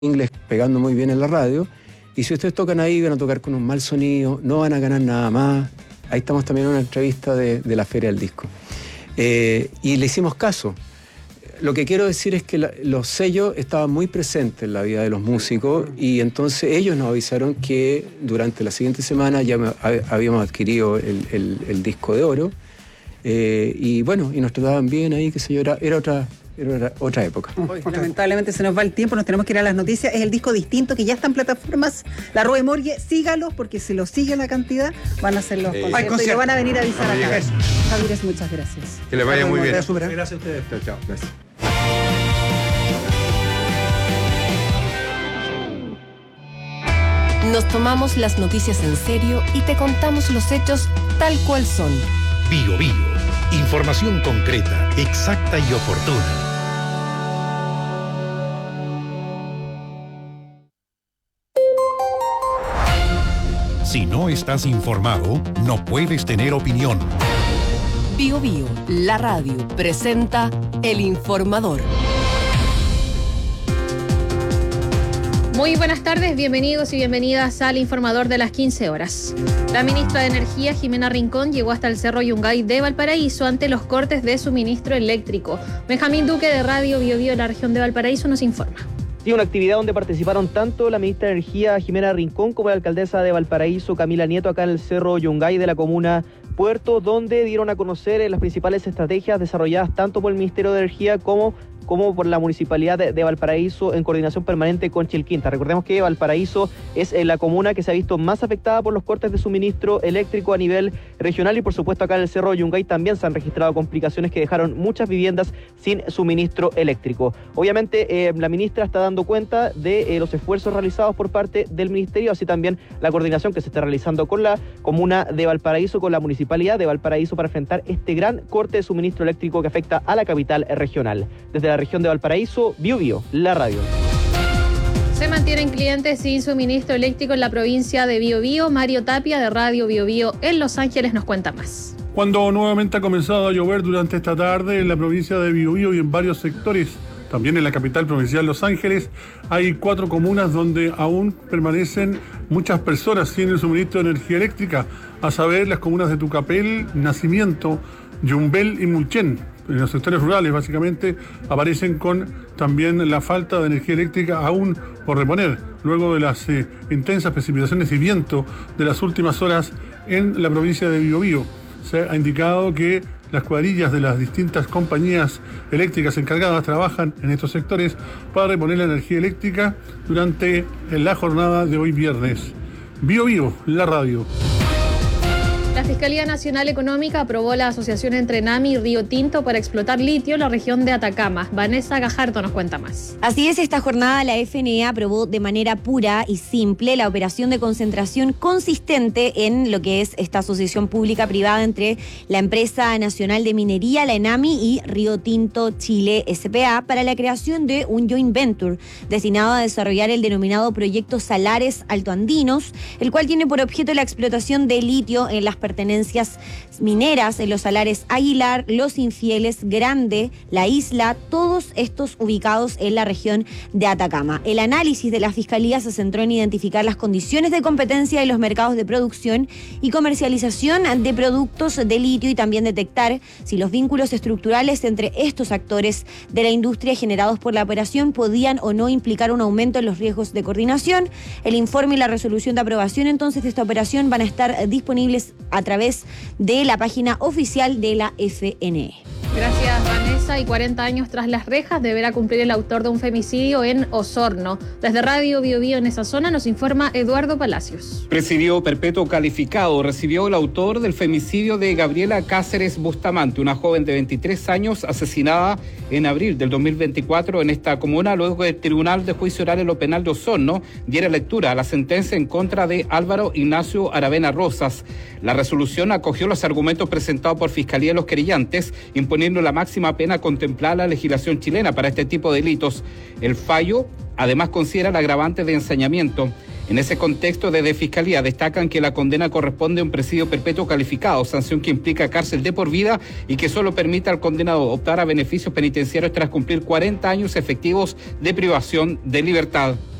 inglés pegando muy bien en la radio, y si ustedes tocan ahí van a tocar con un mal sonido, no van a ganar nada más. Ahí estamos también en una entrevista de la Feria del Disco. Y le hicimos caso. Lo que quiero decir es que los sellos estaban muy presentes en la vida de los músicos, y entonces ellos nos avisaron que durante la siguiente semana ya habíamos adquirido el disco de oro, y bueno, y nos trataban bien ahí, qué sé yo, era otra época. Lamentablemente se nos va el tiempo, nos tenemos que ir a las noticias. Es el disco distinto que ya está en plataformas. La Rue Morgue, sígalos, porque si lo sigue la cantidad van a ser los conciertos y lo van a venir a avisar acá. Javier, muchas gracias. Que les vaya muy bien. Gracias a ustedes. Chao. Gracias. Nos tomamos las noticias en serio y te contamos los hechos tal cual son. Bio Bio. Información concreta, exacta y oportuna. Si no estás informado, no puedes tener opinión. Bio Bio, la radio, presenta El Informador. Muy buenas tardes, bienvenidos y bienvenidas al Informador de las 15 horas. La ministra de Energía, Jimena Rincón, llegó hasta el Cerro Yungay de Valparaíso ante los cortes de suministro eléctrico. Benjamín Duque, de Radio Bio Bio de la región de Valparaíso, nos informa. Sí, una actividad donde participaron tanto la ministra de Energía, Jimena Rincón, como la alcaldesa de Valparaíso, Camila Nieto, acá en el Cerro Yungay de la comuna Puerto, donde dieron a conocer las principales estrategias desarrolladas tanto por el Ministerio de Energía como por la Municipalidad de Valparaíso en coordinación permanente con Chilquinta. Recordemos que Valparaíso es la comuna que se ha visto más afectada por los cortes de suministro eléctrico a nivel regional, y por supuesto acá en el Cerro Yungay también se han registrado complicaciones que dejaron muchas viviendas sin suministro eléctrico. Obviamente la ministra está dando cuenta de los esfuerzos realizados por parte del Ministerio, así también la coordinación que se está realizando con la comuna de Valparaíso, con la Municipalidad de Valparaíso, para enfrentar este gran corte de suministro eléctrico que afecta a la capital regional. Desde la región de Valparaíso, Bio Bio, la radio. Se mantienen clientes sin suministro eléctrico en la provincia de Biobío. Mario Tapia, de Radio Bio Bio en Los Ángeles, nos cuenta más. Cuando nuevamente ha comenzado a llover durante esta tarde en la provincia de Biobío y en varios sectores, también en la capital provincial Los Ángeles, hay 4 comunas donde aún permanecen muchas personas sin el suministro de energía eléctrica, a saber, las comunas de Tucapel, Nacimiento, Yumbel y Mulchen. En los sectores rurales, básicamente, aparecen con también la falta de energía eléctrica aún por reponer, luego de las intensas precipitaciones y viento de las últimas horas en la provincia de Biobío. Se ha indicado que las cuadrillas de las distintas compañías eléctricas encargadas trabajan en estos sectores para reponer la energía eléctrica durante la jornada de hoy viernes. Bio Bio, la radio. La Fiscalía Nacional Económica aprobó la asociación entre ENAMI y Río Tinto para explotar litio en la región de Atacama. Vanessa Gajardo nos cuenta más. Así es, esta jornada la FNE aprobó de manera pura y simple la operación de concentración consistente en lo que es esta asociación pública-privada entre la empresa nacional de minería, la ENAMI, y Río Tinto Chile S.p.A. para la creación de un joint venture destinado a desarrollar el denominado Proyecto Salares Altoandinos, el cual tiene por objeto la explotación de litio en las pertenencias mineras en los salares Aguilar, Los Infieles, Grande, La Isla, todos estos ubicados en la región de Atacama. El análisis de la Fiscalía se centró en identificar las condiciones de competencia de los mercados de producción y comercialización de productos de litio, y también detectar si los vínculos estructurales entre estos actores de la industria generados por la operación podían o no implicar un aumento en los riesgos de coordinación. El informe y la resolución de aprobación entonces de esta operación van a estar disponibles a través de la página oficial de la FNE. Gracias, Vanessa. Y 40 años tras las rejas deberá cumplir el autor de un femicidio en Osorno. Desde Radio Bio Bio en esa zona nos informa Eduardo Palacios. Presidio perpetuo calificado recibió el autor del femicidio de Gabriela Cáceres Bustamante, una joven de 23 años asesinada en abril del 2024 en esta comuna, luego que el Tribunal de Juicio Oral en lo Penal de Osorno diera lectura a la sentencia en contra de Álvaro Ignacio Aravena Rosas. La resolución acogió los argumentos presentados por Fiscalía y los querellantes, imponiendo la máxima pena contemplada la legislación chilena para este tipo de delitos. El fallo además considera el agravante de ensañamiento. En ese contexto, desde Fiscalía destacan que la condena corresponde a un presidio perpetuo calificado, sanción que implica cárcel de por vida y que solo permite al condenado optar a beneficios penitenciarios tras cumplir 40 años efectivos de privación de libertad.